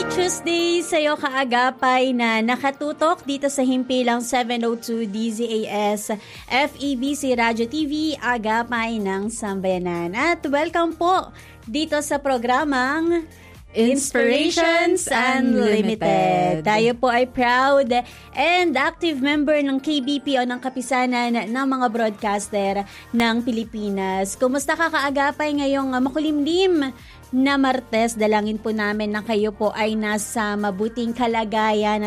Tuesday sa'yo kaagapay na nakatutok dito sa himpilang 702 DZAS FEBC Radio TV, Agapay ng Sambayanan. At welcome po dito sa programang Inspirations Unlimited. Tayo po ay proud and active member ng KBP o ng Kapisanan ng mga broadcaster ng Pilipinas. Kumusta ka kaagapay ngayong makulimlim na Martes? Dalangin po namin na kayo po ay nasa mabuting kalagayan